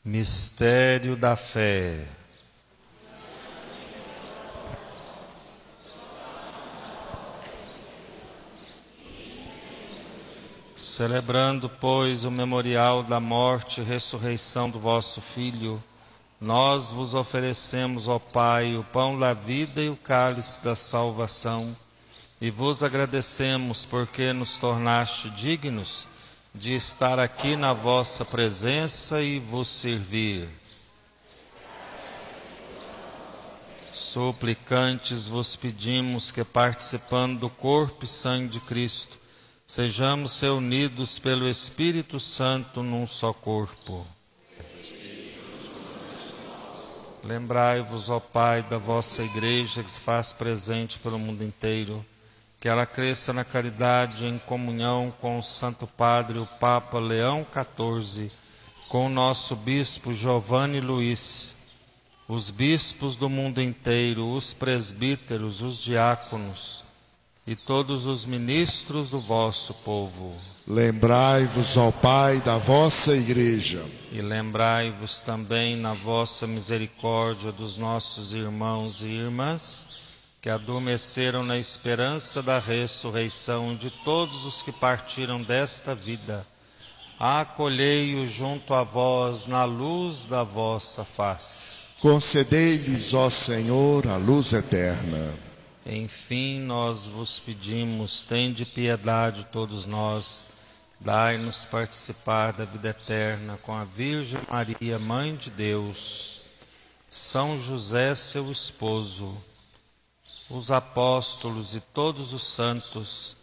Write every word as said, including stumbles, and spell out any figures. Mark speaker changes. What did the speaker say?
Speaker 1: Mistério da fé. Celebrando, pois, o memorial da morte e ressurreição do vosso Filho, nós vos oferecemos, ó Pai, o pão da vida e o cálice da salvação, e vos agradecemos porque nos tornaste dignos de estar aqui na vossa presença e vos servir. Suplicantes vos pedimos que, participando do corpo e sangue de Cristo, sejamos reunidos pelo Espírito Santo num só corpo. Lembrai-vos, ó Pai, da vossa Igreja que se faz presente pelo mundo inteiro, que ela cresça na caridade em comunhão com o Santo Padre, o Papa Leão quatorze, com o nosso Bispo Giovanni Luiz, os bispos do mundo inteiro, os presbíteros, os diáconos e todos os ministros do vosso povo.
Speaker 2: Lembrai-vos, ó Pai, da vossa Igreja.
Speaker 1: E lembrai-vos também na vossa misericórdia dos nossos irmãos e irmãs, que adormeceram na esperança da ressurreição de todos os que partiram desta vida. Acolhei-os junto a vós na luz da vossa face.
Speaker 2: Concedei-lhes, ó Senhor, a luz eterna.
Speaker 1: Enfim, nós vos pedimos, tende piedade todos nós, dai-nos participar da vida eterna com a Virgem Maria, Mãe de Deus, São José, seu esposo, os apóstolos e todos os santos,